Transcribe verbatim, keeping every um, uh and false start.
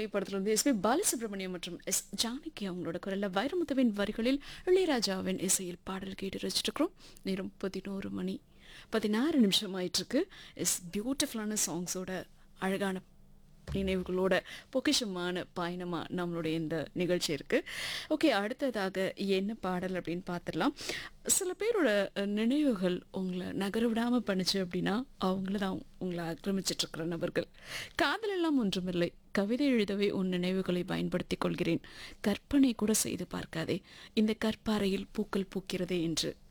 திரைப்படத்திலிருந்து S B Balasubramaniam மற்றும் S Janaki அவங்களோட குரல்ல வைரமுத்துவின் வரிகளில் இளையராஜாவின் இசையில் பாடல் கேட்டு ரசிச்சுட்டு இருக்கிறோம். நேரம் பதினோரு மணி பதினாறு நிமிஷம் ஆயிட்டு இருக்கு. எஸ் பியூட்டிஃபுல்லான சாங்ஸோட அழகான நினைவுகளோட பொக்கிஷமான பயணமா நம்மளுடைய இந்த நிகழ்ச்சி இருக்கு. ஓகே, அடுத்ததாக என்ன பாடல் அப்படின்னு பார்த்துடலாம். சில பேரோட அஹ், நினைவுகள் உங்களை நகர விடாம பண்ணுச்சு அப்படின்னா அவங்கள தான் உங்களை ஆக்கிரமிச்சிட்டு இருக்கிற நபர்கள். காதலெல்லாம் ஒன்றுமில்லை, கவிதை எழுதவே உன் நினைவுகளை பயன்படுத்திக் கொள்கிறேன், கற்பனை கூட செய்து பார்க்காதே, இந்த கற்பாறையில் பூக்கள் பூக்கிறதே என்று